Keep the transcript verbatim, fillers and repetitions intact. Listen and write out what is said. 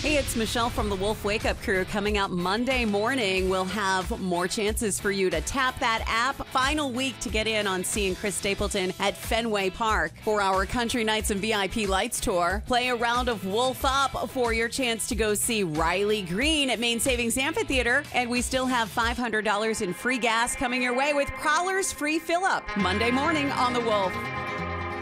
Hey, it's Michelle from the Wolf Wake Up Crew. Coming up Monday morning, we'll have more chances for you to tap that app. Final week to get in on seeing Chris Stapleton at Fenway Park for our Country Nights and V I P Lights tour. Play a round of Wolf Up for your chance to go see Riley Green at Main Savings Amphitheater. And we still have five hundred dollars in free gas coming your way with Prowler's free fill-up. Monday morning on The Wolf.